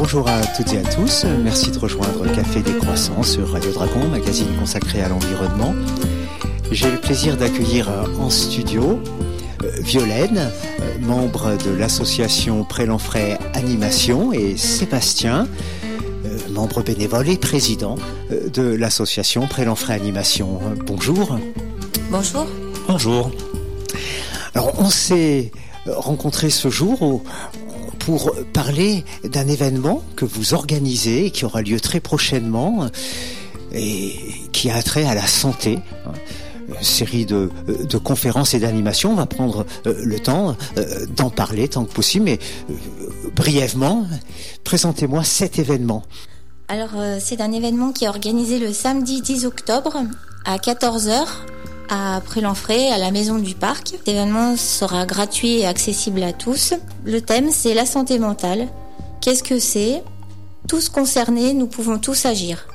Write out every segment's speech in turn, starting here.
Bonjour à toutes et à tous, merci de rejoindre Café des Croissants sur Radio Dragon, magazine consacré à l'environnement. J'ai le plaisir d'accueillir en studio Violaine, membre de l'association Prélenfray Animation, et Sébastien, membre bénévole et président de l'association Prélenfray Animation. Bonjour. Bonjour. Bonjour. Alors on s'est rencontrés ce jour pour parler d'un événement que vous organisez et qui aura lieu très prochainement et qui a trait à la santé. Une série de conférences et d'animations. On va prendre le temps d'en parler tant que possible, mais brièvement, présentez-moi cet événement. Alors, c'est un événement qui est organisé le samedi 10 octobre à 14h à Prélenfray, à la Maison du Parc. Cet événement sera gratuit et accessible à tous. Le thème, c'est la santé mentale. Qu'est-ce que c'est ? Tous concernés, nous pouvons tous agir.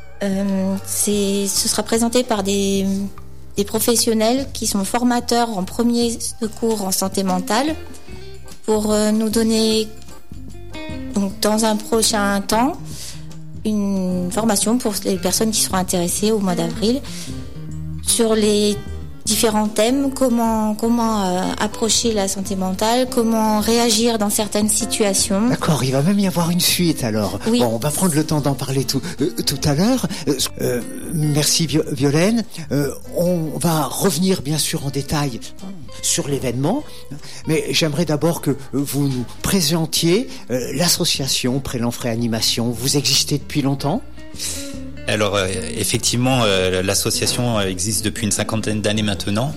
Ce sera présenté par des professionnels qui sont formateurs en premier secours en santé mentale pour nous donner, donc, dans un prochain temps, une formation pour les personnes qui seront intéressées au mois d'avril sur les différents thèmes, comment approcher la santé mentale, comment réagir dans certaines situations. D'accord, il va même y avoir une suite alors. Oui. Bon, on va prendre le temps d'en parler tout à l'heure. Merci Violaine. On va revenir bien sûr en détail sur l'événement, mais j'aimerais d'abord que vous nous présentiez l'association Prélenfray Animation. Vous existez depuis longtemps ? Alors effectivement, l'association existe depuis une cinquantaine d'années maintenant.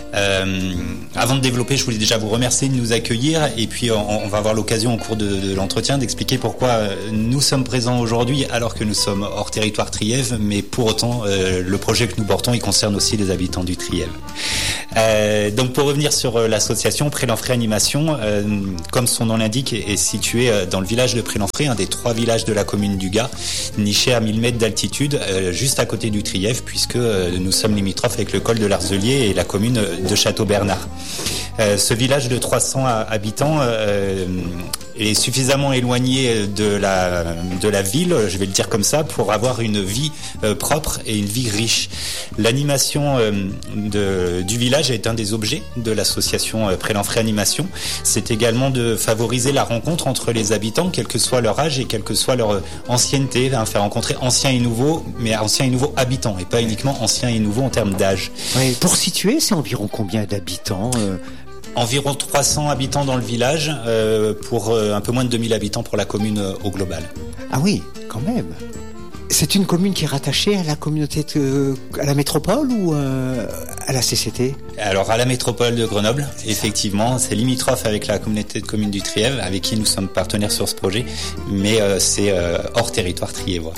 Avant de développer, je voulais déjà vous remercier de nous accueillir et puis on va avoir l'occasion au cours de l'entretien d'expliquer pourquoi nous sommes présents aujourd'hui alors que nous sommes hors territoire Trièves, mais pour autant le projet que nous portons, il concerne aussi les habitants du Trièves. Donc pour revenir sur l'association Prélenfray Animation, comme son nom l'indique, est située dans le village de Prélenfray, un des 3 villages de la commune du Gard, niché à 1000 mètres d'altitude, juste à côté du Trièves, puisque nous sommes limitrophes avec le col de l'Arzelier et la commune de Château-Bernard. Ce village de 300 habitants est suffisamment éloigné de la ville, je vais le dire comme ça, pour avoir une vie propre et une vie riche. L'animation du village est un des objets de l'association Prélenfray Animation. C'est également de favoriser la rencontre entre les habitants, quel que soit leur âge et quelle que soit leur ancienneté, faire rencontrer anciens et nouveaux, mais anciens et nouveaux habitants, et pas uniquement anciens et nouveaux en termes d'âge. Oui, pour situer, c'est environ combien d'habitants Environ 300 habitants dans le village, pour un peu moins de 2000 habitants pour la commune au global. Ah oui, quand même. C'est une commune qui est rattachée à la communauté à la métropole ou à la CCT ? Alors à la métropole de Grenoble, effectivement, c'est limitrophe avec la communauté de communes du Trièves, avec qui nous sommes partenaires sur ce projet, mais c'est hors territoire triévois.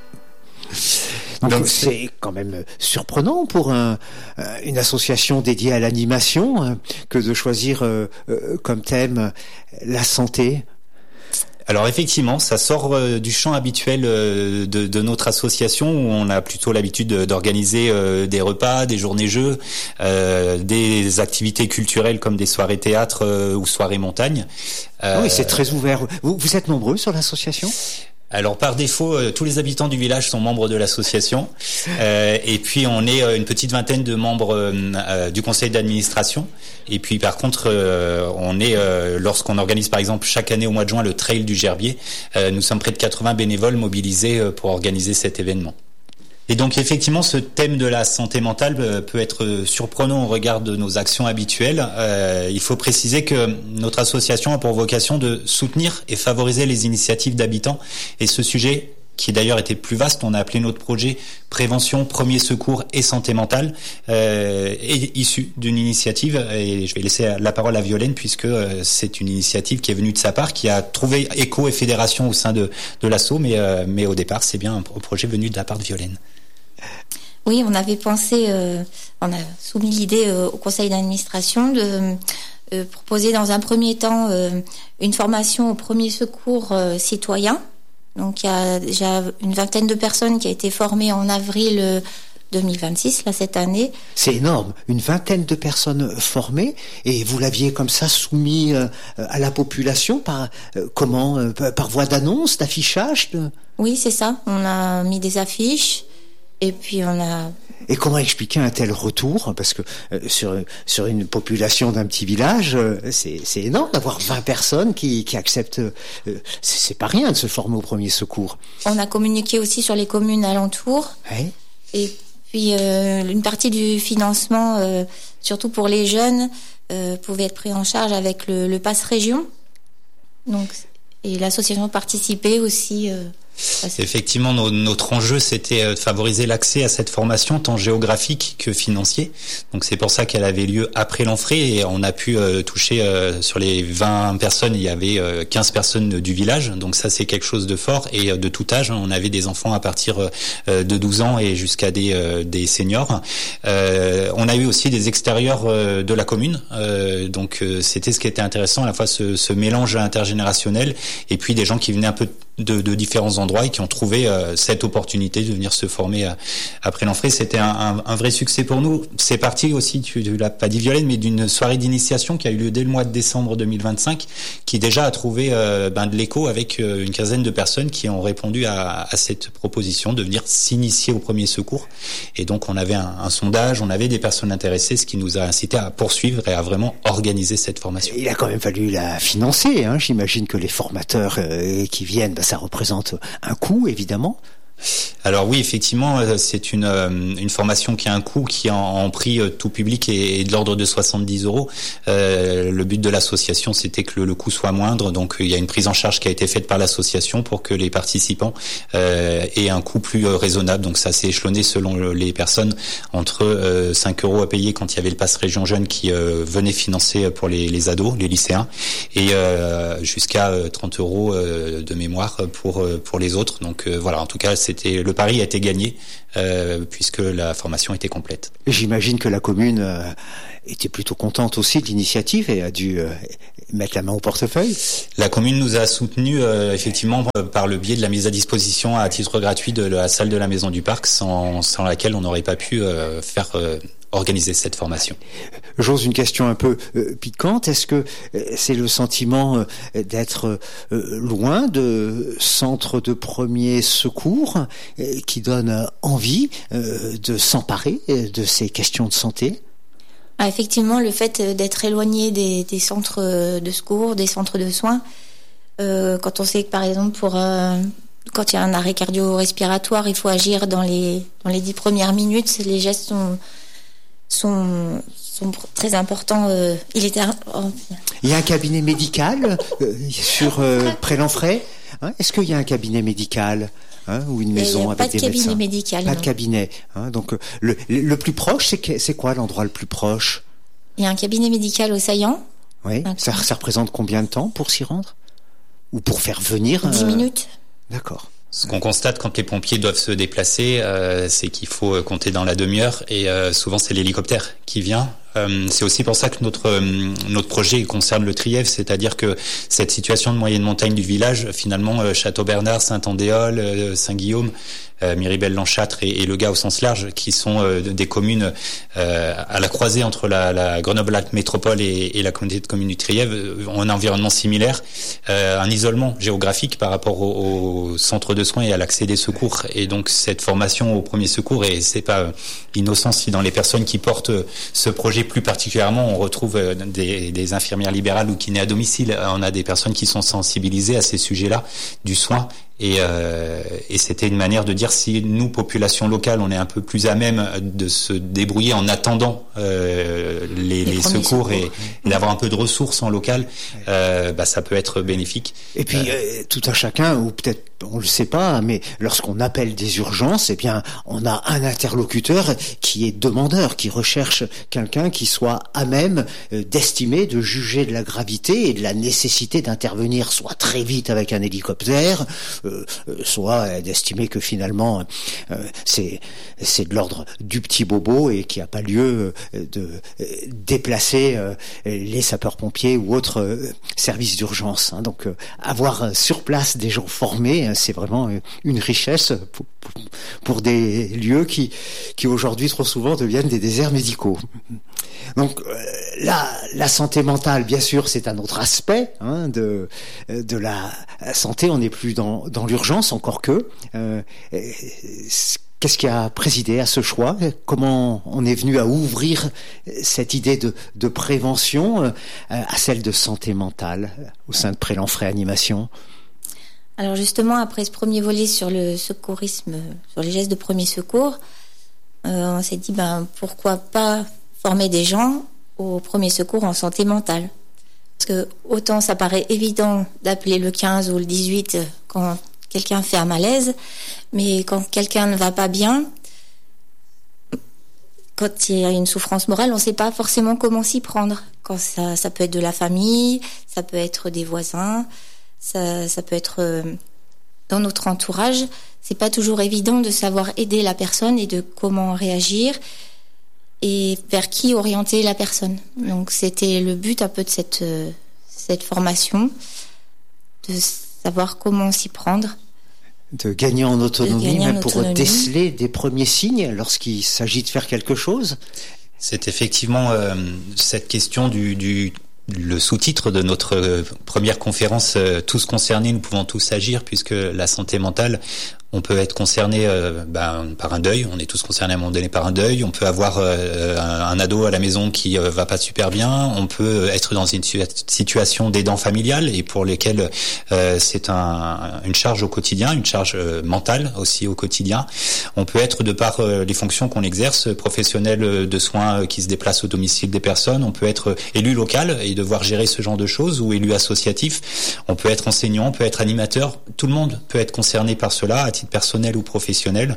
Donc c'est quand même surprenant pour une association dédiée à l'animation que de choisir comme thème la santé. Alors effectivement, ça sort du champ habituel de notre association où on a plutôt l'habitude d'organiser des repas, des journées-jeux, des activités culturelles comme des soirées théâtre ou soirées montagne. Oui, c'est très ouvert. Vous êtes nombreux sur l'association ? Alors par défaut, tous les habitants du village sont membres de l'association, et puis on est une petite vingtaine de membres du conseil d'administration. Et puis par contre, on est lorsqu'on organise par exemple chaque année au mois de juin le Trail du Gerbier, nous sommes près de 80 bénévoles mobilisés pour organiser cet événement. Et donc effectivement, ce thème de la santé mentale peut être surprenant au regard de nos actions habituelles. Il faut préciser que notre association a pour vocation de soutenir et favoriser les initiatives d'habitants. Et ce sujet, qui d'ailleurs était plus vaste, on a appelé notre projet Prévention, Premier Secours et Santé Mentale, est issu d'une initiative, et je vais laisser la parole à Violaine puisque c'est une initiative qui est venue de sa part, qui a trouvé écho et fédération au sein de l'asso, mais au départ c'est bien un projet venu de la part de Violaine. Oui, on avait pensé, on a soumis l'idée au conseil d'administration de proposer dans un premier temps une formation au premier secours citoyen. Donc il y a déjà une vingtaine de personnes qui a été formées en avril 2026, là, cette année. C'est énorme, une vingtaine de personnes formées, et vous l'aviez comme ça soumis à la population par par voie d'annonce, d'affichage Oui, c'est ça. On a mis des affiches, et puis on a... Et comment expliquer un tel retour? Parce que sur une population d'un petit village, c'est énorme d'avoir 20 personnes qui acceptent. C'est pas rien de se former au premier secours. On a communiqué aussi sur les communes alentours. Ouais. Et puis une partie du financement, surtout pour les jeunes, pouvait être pris en charge avec le Pass Région. Donc, et l'association participait aussi. Effectivement, notre enjeu, c'était de favoriser l'accès à cette formation, tant géographique que financier. Donc c'est pour ça qu'elle avait lieu après l'Enfray, et on a pu toucher sur les 20 personnes, il y avait 15 personnes du village. Donc ça, c'est quelque chose de fort, et de tout âge. On avait des enfants à partir de 12 ans et jusqu'à des seniors. On a eu aussi des extérieurs de la commune. Donc c'était ce qui était intéressant, à la fois ce mélange intergénérationnel, et puis des gens qui venaient un peu de différents endroits et qui ont trouvé cette opportunité de venir se former après l'Enfray. C'était un vrai succès pour nous. C'est parti aussi, tu l'as pas dit Violaine, mais d'une soirée d'initiation qui a eu lieu dès le mois de décembre 2025, qui déjà a trouvé de l'écho avec une quinzaine de personnes qui ont répondu à cette proposition de venir s'initier au premier secours. Et donc on avait un sondage, on avait des personnes intéressées, ce qui nous a incité à poursuivre et à vraiment organiser cette formation. Il a quand même fallu la financer, hein. J'imagine que les formateurs qui viennent, ça représente un coût, évidemment. Alors oui, effectivement, c'est une formation qui a un coût qui en prix tout public est de l'ordre de 70 €. Le but de l'association, c'était que le coût soit moindre. Donc il y a une prise en charge qui a été faite par l'association pour que les participants aient un coût plus raisonnable. Donc ça s'est échelonné selon les personnes entre 5 € à payer quand il y avait le Pass Région Jeune qui venait financer pour les ados, les lycéens, et jusqu'à 30 € de mémoire pour les autres. Donc voilà, en tout cas, le pari a été gagné puisque la formation était complète. J'imagine que la commune était plutôt contente aussi de l'initiative et a dû mettre la main au portefeuille. La commune nous a soutenus effectivement par le biais de la mise à disposition à titre gratuit de la salle de la Maison du Parc, sans laquelle on n'aurait pas pu organiser cette formation. J'ose une question un peu piquante. Est-ce que c'est le sentiment d'être loin de centres de premier secours qui donne envie de s'emparer de ces questions de santé? Effectivement, le fait d'être éloigné des centres de secours, des centres de soins, quand on sait que par exemple quand il y a un arrêt cardio-respiratoire, il faut agir dans les 10 premières minutes, les gestes sont très importants. Il y a un cabinet médical près l'Enfray, hein? Est-ce qu'il y a un cabinet médical, ou une maison avec des médecins? Pas de cabinet médical. Pas de cabinet. Donc le plus proche, c'est quoi l'endroit le plus proche? Il y a un cabinet médical au Saillant. Oui. Ça représente combien de temps pour s'y rendre? Ou pour faire venir 10 minutes. D'accord. Ce qu'on constate quand les pompiers doivent se déplacer, c'est qu'il faut compter dans la demi-heure, et souvent c'est l'hélicoptère qui vient. C'est aussi pour ça que notre projet concerne le Trièves, c'est-à-dire que cette situation de moyenne montagne du village, finalement, Château-Bernard, Saint-Andéol, Saint-Guillaume, Miribel-Lanchâtre et Le Gard au sens large, qui sont des communes à la croisée entre la Grenoble-Alpes Métropole et la communauté de communes du Trièves, ont un environnement similaire, un isolement géographique par rapport au centre de soins et à l'accès des secours. Et donc cette formation au premier secours, et c'est pas innocent si dans les personnes qui portent ce projet plus particulièrement, on retrouve des infirmières libérales ou kinés à domicile. On a des personnes qui sont sensibilisées à ces sujets-là du soin. Et c'était une manière de dire, si nous, population locale, on est un peu plus à même de se débrouiller en attendant les secours et d'avoir un peu de ressources en local, ça peut être bénéfique. Et puis tout un chacun, ou peut-être on le sait pas, mais lorsqu'on appelle des urgences, eh bien on a un interlocuteur qui est demandeur, qui recherche quelqu'un qui soit à même d'estimer, de juger de la gravité et de la nécessité d'intervenir, soit très vite avec un hélicoptère, soit d'estimer que finalement c'est de l'ordre du petit bobo et qu'il n'y a pas lieu de déplacer les sapeurs-pompiers ou autres services d'urgence. Donc avoir sur place des gens formés, c'est vraiment une richesse pour des lieux qui aujourd'hui trop souvent deviennent des déserts médicaux. Donc la santé mentale, bien sûr, c'est un autre aspect de la santé. On n'est plus dans l'urgence, encore que. Qu'est-ce qui a présidé à ce choix? Comment on est venu à ouvrir cette idée de prévention à celle de santé mentale au sein de Pré-Lanfray Animation? Alors justement, après ce premier volet sur le secourisme, sur les gestes de premier secours, on s'est dit pourquoi pas former des gens au premier secours en santé mentale. Parce que autant ça paraît évident d'appeler le 15 ou le 18 quand quelqu'un fait un malaise, mais quand quelqu'un ne va pas bien, quand il y a une souffrance morale, on ne sait pas forcément comment s'y prendre. Quand ça peut être de la famille, ça peut être des voisins, ça peut être dans notre entourage. C'est pas toujours évident de savoir aider la personne et de comment réagir et vers qui orienter la personne. Donc c'était le but un peu de cette formation, de savoir comment s'y prendre. De gagner en autonomie, même pour déceler des premiers signes lorsqu'il s'agit de faire quelque chose. C'est effectivement cette question le sous-titre de notre première conférence, tous concernés, nous pouvons tous agir, puisque la santé mentale, on peut être concerné par un deuil, on est tous concernés à un moment donné par un deuil, on peut avoir un ado à la maison qui va pas super bien, on peut être dans une situation d'aidant familial et pour lesquels c'est une charge au quotidien, une charge mentale aussi au quotidien. On peut être, de par les fonctions qu'on exerce, professionnel de soins qui se déplacent au domicile des personnes, on peut être élu local et devoir gérer ce genre de choses, ou élu associatif, on peut être enseignant, on peut être animateur, tout le monde peut être concerné par cela, à titre personnel ou professionnel.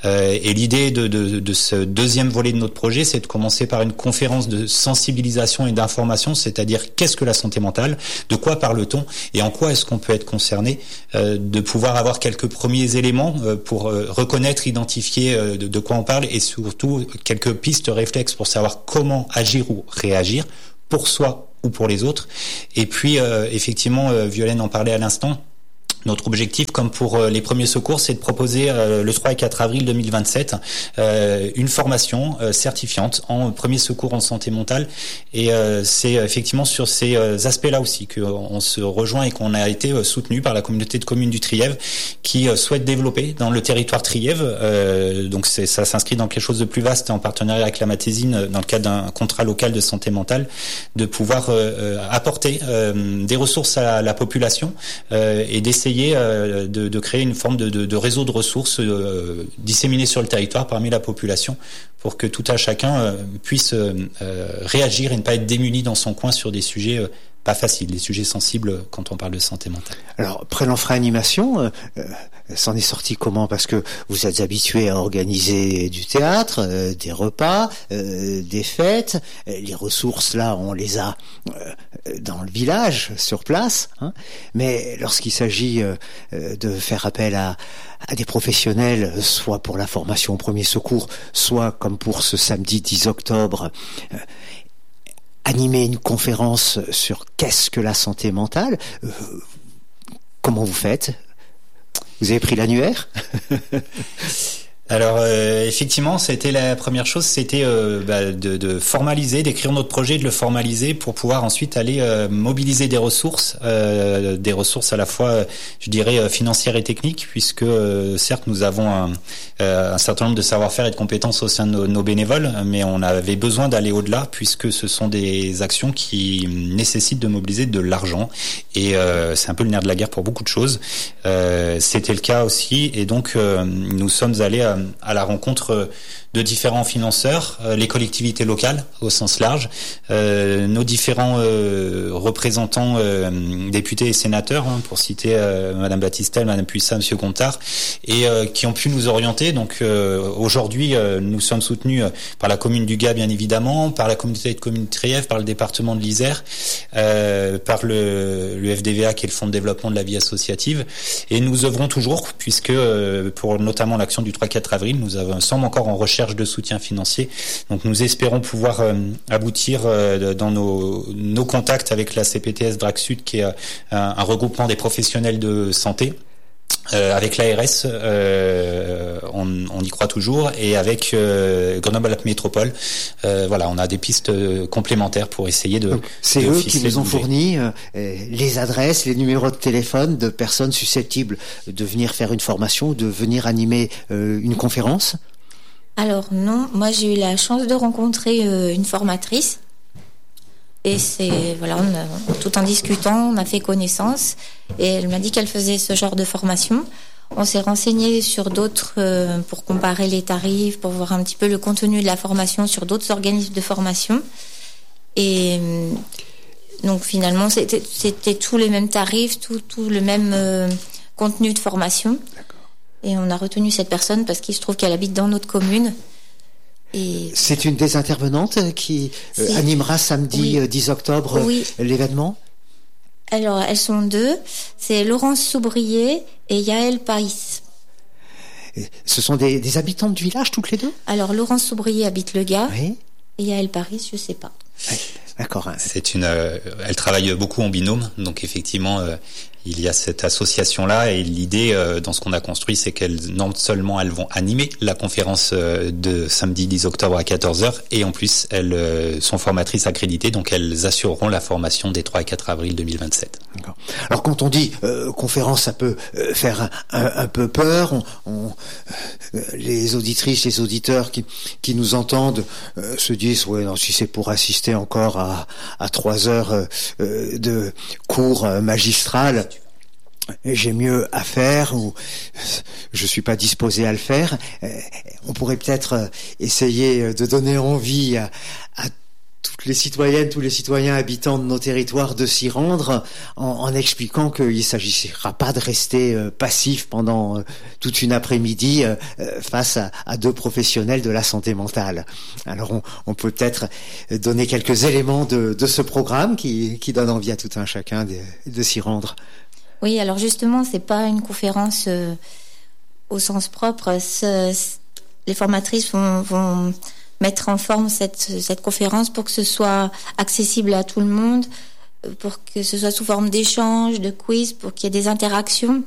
Et l'idée de ce deuxième volet de notre projet, c'est de commencer par une conférence de sensibilisation et d'information, c'est-à-dire qu'est-ce que la santé mentale, de quoi parle-t-on et en quoi est-ce qu'on peut être concerné, de pouvoir avoir quelques premiers éléments pour reconnaître, identifier de quoi on parle, et surtout quelques pistes réflexes pour savoir comment agir ou réagir pour soi ou pour les autres. Et puis effectivement, Violaine en parlait à l'instant, notre objectif, comme pour les premiers secours, c'est de proposer le 3 et 4 avril 2027 une formation certifiante en premier secours en santé mentale. Et c'est effectivement sur ces aspects-là aussi qu'on se rejoint et qu'on a été soutenu par la communauté de communes du Trièves qui souhaite développer dans le territoire Trièves. Donc ça s'inscrit dans quelque chose de plus vaste en partenariat avec la Matésine dans le cadre d'un contrat local de santé mentale, de pouvoir apporter des ressources à la population et d'essayer de créer une forme de réseau de ressources disséminé sur le territoire parmi la population pour que tout un chacun puisse réagir et ne pas être démuni dans son coin sur des sujets pas faciles, des sujets sensibles quand on parle de santé mentale. Alors, Pré-Lanfray Animation, s'en est sorti comment? Parce que vous êtes habitué à organiser du théâtre, des repas, des fêtes. Les ressources, là, on les a dans le village, sur place. Mais lorsqu'il s'agit de faire appel à des professionnels, soit pour la formation au premier secours, soit comme pour ce samedi 10 octobre, animer une conférence sur qu'est-ce que la santé mentale, comment vous faites? Vous avez pris l'annuaire? Alors effectivement, c'était la première chose, c'était de formaliser, d'écrire notre projet, de le formaliser pour pouvoir ensuite aller mobiliser des ressources à la fois, je dirais, financières et techniques, puisque certes nous avons un certain nombre de savoir-faire et de compétences au sein de nos bénévoles, mais on avait besoin d'aller au-delà puisque ce sont des actions qui nécessitent de mobiliser de l'argent et c'est un peu le nerf de la guerre pour beaucoup de choses. C'était le cas aussi et donc nous sommes allés à la rencontre de différents financeurs, les collectivités locales au sens large, nos différents représentants, députés et sénateurs, pour citer Madame Battistel, Madame Puissat, Monsieur Gontard, et qui ont pu nous orienter. Donc aujourd'hui, nous sommes soutenus par la commune du Gap, bien évidemment, par la communauté de communes de Trièves, par le département de l'Isère, par le FDVA qui est le Fonds de développement de la vie associative, et nous œuvrons toujours, puisque pour notamment l'action du 3-4 avril, nous sommes encore en recherche de soutien financier. Donc nous espérons pouvoir aboutir dans nos contacts avec la CPTS Drac Sud, qui est un regroupement des professionnels de santé, Avec l'ARS, on y croit toujours, et avec Grenoble Métropole, voilà, on a des pistes complémentaires pour essayer de. Donc, c'est eux qui nous ont fourni les adresses, les numéros de téléphone de personnes susceptibles de venir faire une formation, de venir animer une conférence. Alors non, moi j'ai eu la chance de rencontrer une formatrice. Et tout en discutant, on a fait connaissance et elle m'a dit qu'elle faisait ce genre de formation. On s'est renseigné sur d'autres pour comparer les tarifs, pour voir un petit peu le contenu de la formation sur d'autres organismes de formation. Et donc finalement, c'était tous les mêmes tarifs, tout le même contenu de formation. D'accord. Et on a retenu cette personne parce qu'il se trouve qu'elle habite dans notre commune. Et c'est une des intervenantes qui animera samedi 10 octobre l'événement. Alors, elles sont deux. C'est Laurence Soubrier et Yaël Païs. Ce sont des habitantes du village, toutes les deux? Alors, Laurence Soubrier habite Le Gard. Oui. Et Yaël Païs, je sais pas. Oui, d'accord. Elle travaille beaucoup en binôme, donc effectivement, il y a cette association-là, et l'idée dans ce qu'on a construit, c'est qu'elles, non seulement elles vont animer la conférence de samedi 10 octobre à 14h, et en plus elles sont formatrices accréditées, donc elles assureront la formation des 3 et 4 avril 2027. D'accord. Alors quand on dit conférence, ça peut faire un peu peur. Les auditrices, les auditeurs qui nous entendent se disent non, si c'est pour assister encore à 3 heures de cours magistral, j'ai mieux à faire, ou je suis pas disposé à le faire. On pourrait peut-être essayer de donner envie à toutes les citoyennes, tous les citoyens habitants de nos territoires de s'y rendre, en expliquant qu'il ne s'agira pas de rester passif pendant toute une après-midi face à deux professionnels de la santé mentale. Alors on peut peut-être donner quelques éléments de ce programme qui donne envie à tout un chacun de s'y rendre. Oui, alors justement, c'est pas une conférence au sens propre. Les formatrices vont mettre en forme cette conférence pour que ce soit accessible à tout le monde, pour que ce soit sous forme d'échanges, de quiz, pour qu'il y ait des interactions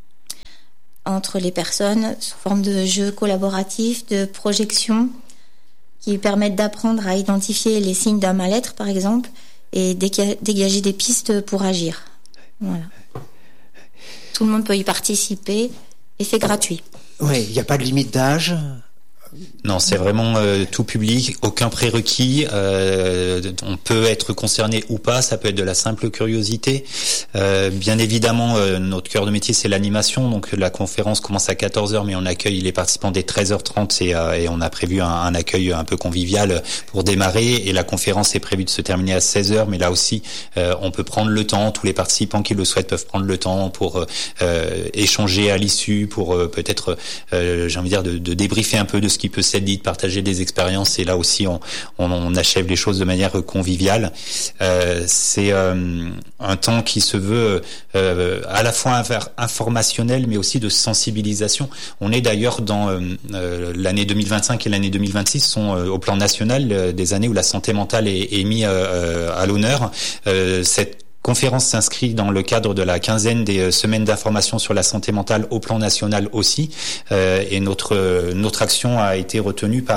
entre les personnes, sous forme de jeux collaboratifs, de projections, qui permettent d'apprendre à identifier les signes d'un mal-être, par exemple, et dégager des pistes pour agir. Voilà. Tout le monde peut y participer et c'est gratuit. Oui, il n'y a pas de limite d'âge. Non, c'est vraiment tout public, aucun prérequis. On peut être concerné ou pas, ça peut être de la simple curiosité. Bien évidemment, notre cœur de métier, c'est l'animation. Donc la conférence commence à 14h, mais on accueille les participants dès 13h30 et on a prévu un accueil un peu convivial pour démarrer. Et la conférence est prévue de se terminer à 16h, mais là aussi, on peut prendre le temps. Tous les participants qui le souhaitent peuvent prendre le temps pour échanger à l'issue, pour peut-être, j'ai envie de dire, de débriefer un peu de ce qui peut s'être dit, de partager des expériences, et là aussi on achève les choses de manière conviviale. C'est un temps qui se veut à la fois informationnel mais aussi de sensibilisation. On est d'ailleurs dans l'année 2025 et l'année 2026 sont au plan national des années où la santé mentale est mise à l'honneur. Cette conférence s'inscrit dans le cadre de la quinzaine des semaines d'information sur la santé mentale au plan national aussi, et notre action a été retenue par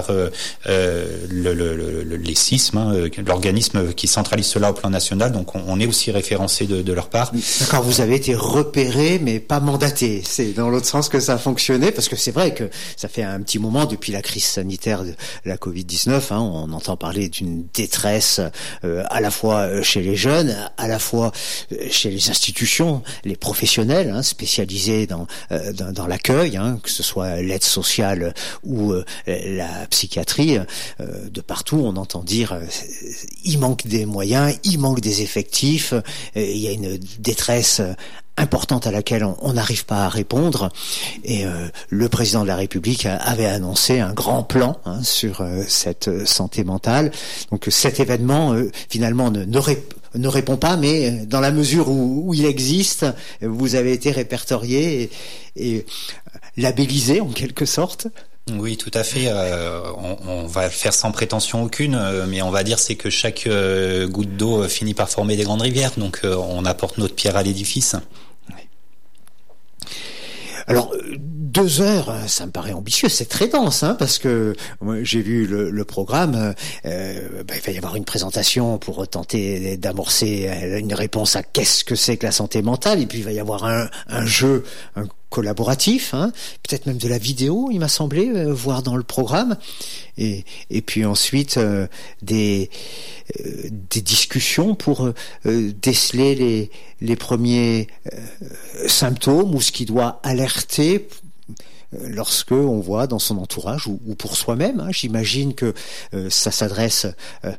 les CISM, l'organisme qui centralise cela au plan national. Donc on est aussi référencé de leur part. D'accord, vous avez été repéré mais pas mandaté. C'est dans l'autre sens que ça a fonctionné, parce que c'est vrai que ça fait un petit moment depuis la crise sanitaire de la Covid-19, on entend parler d'une détresse à la fois chez les jeunes, à la fois chez les institutions, les professionnels spécialisés dans l'accueil, que ce soit l'aide sociale ou la psychiatrie, de partout on entend dire il manque des moyens, il manque des effectifs, il y a une détresse importante à laquelle on n'arrive pas à répondre, et le président de la République avait annoncé un grand plan sur cette santé mentale. Donc cet événement finalement ne répond pas, mais dans la mesure où il existe, vous avez été répertorié et labellisé en quelque sorte. Oui, tout à fait. On va faire sans prétention aucune, mais on va dire c'est que chaque goutte d'eau finit par former des grandes rivières. Donc on apporte notre pierre à l'édifice. Alors 2 heures, ça me paraît ambitieux, c'est très dense, parce que moi, j'ai vu le programme. Il va y avoir une présentation pour tenter d'amorcer une réponse à qu'est-ce que c'est que la santé mentale, et puis il va y avoir un jeu, collaboratif, peut-être même de la vidéo, il m'a semblé voir dans le programme, et puis ensuite des discussions pour déceler les premiers symptômes ou ce qui doit alerter lorsque on voit dans son entourage ou pour soi-même. J'imagine que ça s'adresse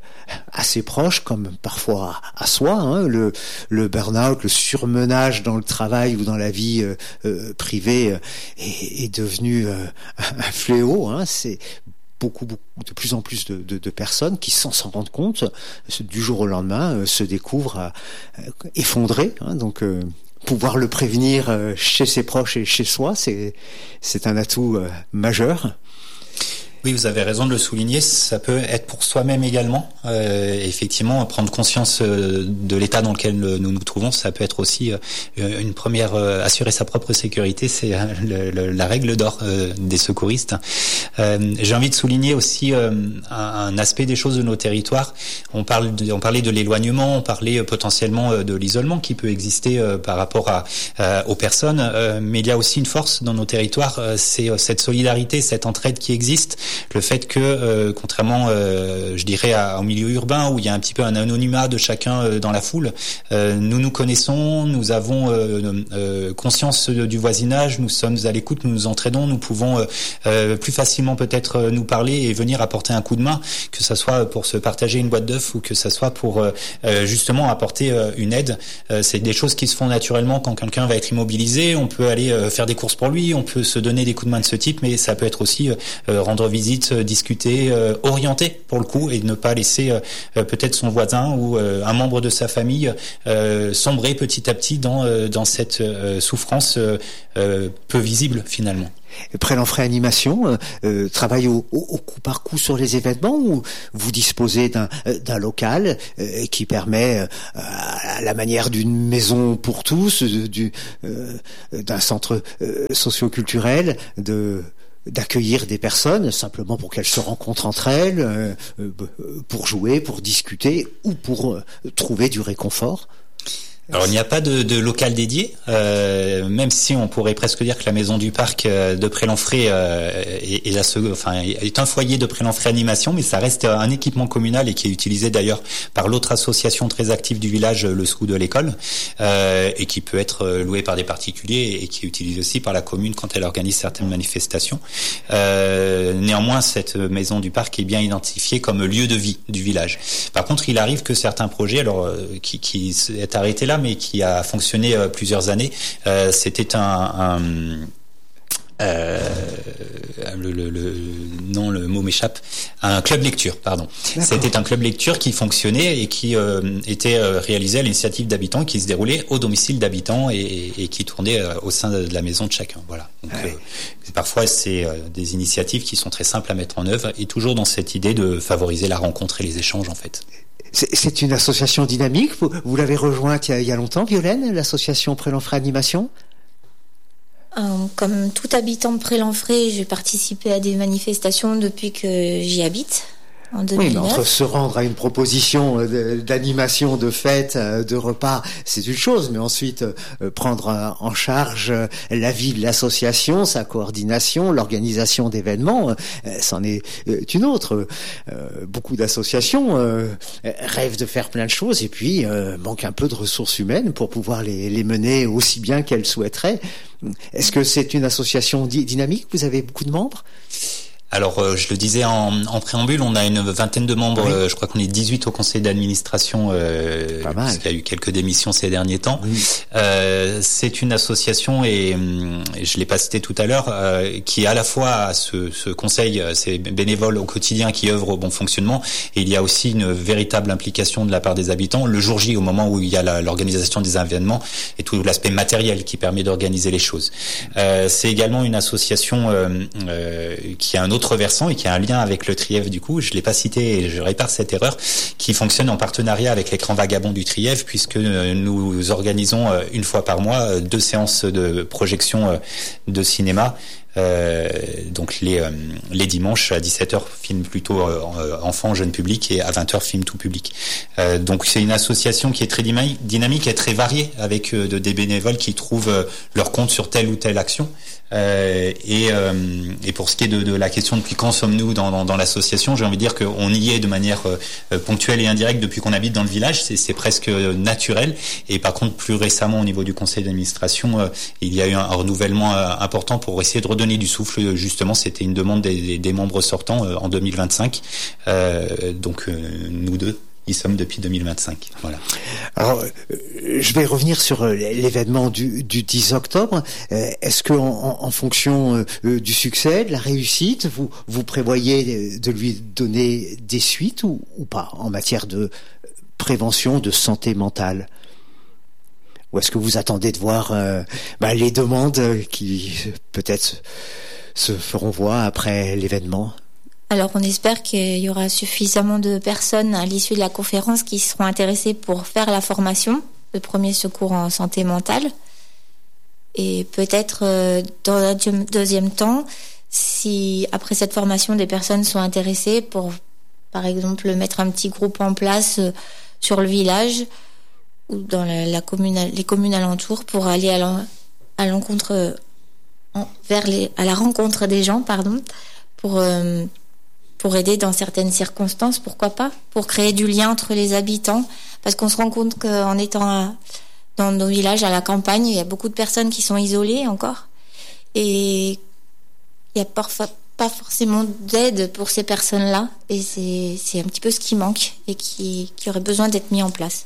à ses proches comme parfois à soi. Le burn-out, le surmenage dans le travail ou dans la vie privée est devenu un fléau. C'est beaucoup de plus en plus de personnes qui, sans s'en rendre compte, du jour au lendemain se découvrent effondrées. Donc pouvoir le prévenir chez ses proches et chez soi, c'est un atout majeur. Oui, vous avez raison de le souligner. Ça peut être pour soi-même également. Effectivement, prendre conscience de l'état dans lequel nous nous trouvons, ça peut être aussi une première. Assurer sa propre sécurité, c'est la règle d'or des secouristes. J'ai envie de souligner aussi un aspect des choses de nos territoires. On parlait de l'éloignement, on parlait potentiellement de l'isolement qui peut exister par rapport aux personnes, mais il y a aussi une force dans nos territoires, c'est cette solidarité, cette entraide qui existe. Le fait que, contrairement, je dirais, au milieu urbain où il y a un petit peu un anonymat de chacun dans la foule, nous nous connaissons, nous avons conscience du voisinage, nous sommes à l'écoute, nous nous entraidons, nous pouvons plus facilement peut-être nous parler et venir apporter un coup de main, que ça soit pour se partager une boîte d'œufs ou que ça soit pour justement apporter une aide. C'est des choses qui se font naturellement quand quelqu'un va être immobilisé. On peut aller faire des courses pour lui, on peut se donner des coups de main de ce type, mais ça peut être aussi rendre visite, discuter, orienter pour le coup, et ne pas laisser peut-être son voisin ou un membre de sa famille sombrer petit à petit dans cette souffrance peu visible finalement. Prélenfray Animation travaille au coup par coup sur les événements, ou vous disposez d'un local qui permet, à la manière d'une maison pour tous, d'un centre socio-culturel, d'accueillir des personnes simplement pour qu'elles se rencontrent entre elles, pour jouer, pour discuter ou pour trouver du réconfort? Alors il n'y a pas de local dédié, même si on pourrait presque dire que la maison du parc de Prélenfray est un foyer de Prélenfray Animation, mais ça reste un équipement communal et qui est utilisé d'ailleurs par l'autre association très active du village, le SCOU de l'école, et qui peut être loué par des particuliers et qui est utilisé aussi par la commune quand elle organise certaines manifestations. Néanmoins, cette maison du parc est bien identifiée comme lieu de vie du village. Par contre, il arrive que certains projets, qui est arrêté là, mais qui a fonctionné plusieurs années. C'était le mot m'échappe. Un club lecture, pardon. D'accord. C'était un club lecture qui fonctionnait et qui était réalisé à l'initiative d'habitants, qui se déroulait au domicile d'habitants et qui tournait au sein de la maison de chacun. Voilà. Donc, parfois, c'est des initiatives qui sont très simples à mettre en œuvre et toujours dans cette idée de favoriser la rencontre et les échanges, en fait. C'est une association dynamique. Vous l'avez rejointe il y a longtemps, Violaine, l'association Prélenfray Animation? Comme tout habitant de Prélenfray, j'ai participé à des manifestations depuis que j'y habite. En 2009. Oui, mais entre se rendre à une proposition d'animation, de fête, de repas, c'est une chose, mais ensuite prendre en charge la vie de l'association, sa coordination, l'organisation d'événements, c'en est une autre. Beaucoup d'associations rêvent de faire plein de choses et puis manquent un peu de ressources humaines pour pouvoir les mener aussi bien qu'elles souhaiteraient. Est-ce que c'est une association dynamique? Vous avez beaucoup de membres? Alors, je le disais en préambule, on a une vingtaine de membres. Oui. Je crois qu'on est 18 au conseil d'administration. Parce qu'il y a eu quelques démissions ces derniers temps. Oui. C'est une association et je l'ai pas cité tout à l'heure, qui à la fois a ce conseil, ces bénévoles au quotidien qui œuvrent au bon fonctionnement, et il y a aussi une véritable implication de la part des habitants le jour J, au moment où il y a l'organisation des événements et tout l'aspect matériel qui permet d'organiser les choses. C'est également une association qui a un autre l'autre versant et qui a un lien avec le Trièvre du coup, je l'ai pas cité et je répare cette erreur, qui fonctionne en partenariat avec l'écran vagabond du Trièvre, puisque nous organisons une fois par mois 2 séances de projection de cinéma. Donc les dimanches à 17h film plutôt enfants, jeune public, et à 20h film tout public. Donc c'est une association qui est très dynamique et très variée, avec des bénévoles qui trouvent leur compte sur telle ou telle action. Et pour ce qui est de la question depuis quand sommes-nous dans l'association, j'ai envie de dire qu'on y est de manière ponctuelle et indirecte depuis qu'on habite dans le village, c'est presque naturel. Et par contre, plus récemment au niveau du conseil d'administration, il y a eu un renouvellement important pour essayer de redonner du souffle. Justement, c'était une demande des membres sortants en 2025. Donc nous deux y sommes depuis 2025. Voilà. Alors, je vais revenir sur l'événement du 10 octobre. Est-ce que en fonction du succès, de la réussite, vous prévoyez de lui donner des suites ou pas en matière de prévention de santé mentale? Ou est-ce que vous attendez de voir les demandes qui peut-être se feront voir après l'événement? Alors on espère qu'il y aura suffisamment de personnes à l'issue de la conférence qui seront intéressées pour faire la formation de premier secours en santé mentale. Et peut-être dans un deuxième temps, si après cette formation des personnes sont intéressées pour, par exemple, mettre un petit groupe en place sur le village ou dans la commune, les communes alentours, pour aller à la rencontre des gens, pour aider dans certaines circonstances, pourquoi pas, pour créer du lien entre les habitants, parce qu'on se rend compte qu'en étant dans nos villages à la campagne, il y a beaucoup de personnes qui sont isolées encore, et il y a parfois pas forcément d'aide pour ces personnes-là, et c'est un petit peu ce qui manque et qui aurait besoin d'être mis en place.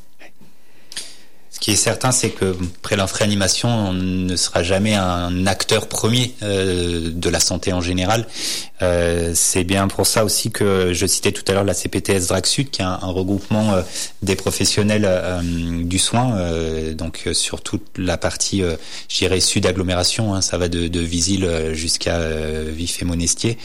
Ce qui est certain, c'est que Prélinfray Animation ne sera jamais un acteur premier de la santé en général. C'est bien pour ça aussi que je citais tout à l'heure la CPTS Drac Sud, qui est un regroupement des professionnels du soin, donc sur toute la partie, je dirais, sud agglomération, ça va de Visil jusqu'à Vif et Monestier.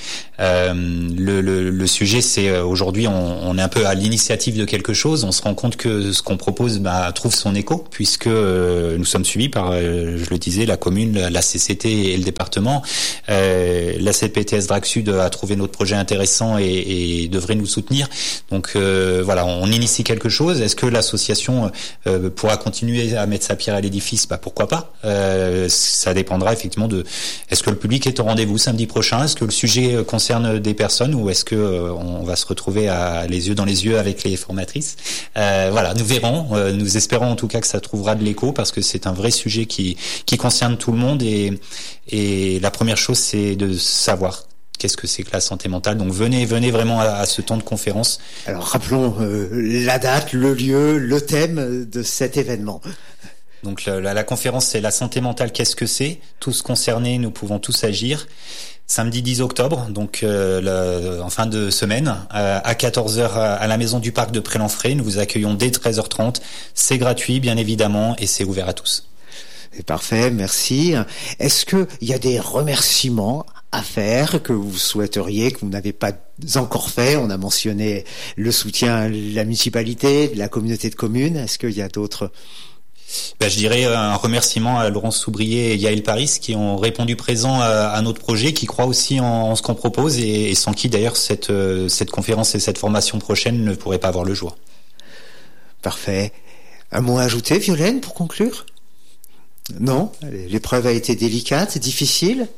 Le sujet, c'est aujourd'hui, on est un peu à l'initiative de quelque chose. On se rend compte que ce qu'on propose trouve son écho, puisque nous sommes suivis par, je le disais, la commune, la CCT et le département. La CPTS Drac Sud a trouvé notre projet intéressant et devrait nous soutenir. Donc voilà, on initie quelque chose. Est-ce que l'association pourra continuer à mettre sa pierre à l'édifice? Pourquoi pas. Ça dépendra effectivement de, est-ce que le public est au rendez-vous samedi prochain? Est-ce que le sujet concerne des personnes, ou est-ce que on va se retrouver les yeux dans les yeux avec les formatrices? Voilà, nous verrons. Nous espérons en tout cas que ça trouvera de l'écho, parce que c'est un vrai sujet qui concerne tout le monde, et la première chose, c'est de savoir qu'est-ce que c'est que la santé mentale. Donc venez vraiment à ce temps de conférence. Alors rappelons la date, le lieu, le thème de cet événement. Donc la conférence, c'est la santé mentale, qu'est-ce que c'est? Tous concernés, nous pouvons tous agir. Samedi 10 octobre, donc en fin de semaine, à 14h à la maison du parc de Prélinfray. Nous vous accueillons dès 13h30. C'est gratuit, bien évidemment, et c'est ouvert à tous. C'est parfait, merci. Est-ce que il y a des remerciements à faire que vous souhaiteriez, que vous n'avez pas encore fait? On a mentionné le soutien de la municipalité, de la communauté de communes. Est-ce qu'il y a d'autres? Je dirais un remerciement à Laurence Soubrier et Yael Paris, qui ont répondu présent à notre projet, qui croient aussi en ce qu'on propose, et sans qui d'ailleurs cette conférence et cette formation prochaine ne pourraient pas voir le jour. Parfait. Un mot à ajouter, Violaine, pour conclure? Non, l'épreuve a été délicate, difficile.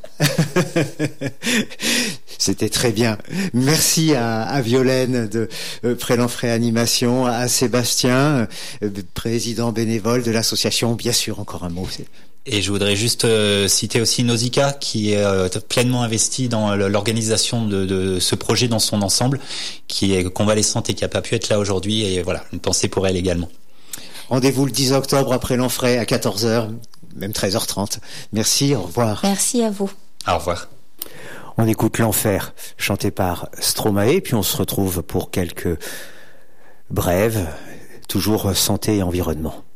C'était très bien. Merci à Violaine de Prélinfray Animation, à Sébastien, président bénévole de l'association. Bien sûr, encore un mot. Et je voudrais juste citer aussi Nausicaa, qui est pleinement investie dans l'organisation de ce projet dans son ensemble, qui est convalescente et qui n'a pas pu être là aujourd'hui. Et voilà, une pensée pour elle également. Rendez-vous le 10 octobre à Prélinfray à 14h, même 13h30. Merci, au revoir. Merci à vous. Au revoir. On écoute L'Enfer, chanté par Stromae, puis on se retrouve pour quelques brèves, toujours santé et environnement.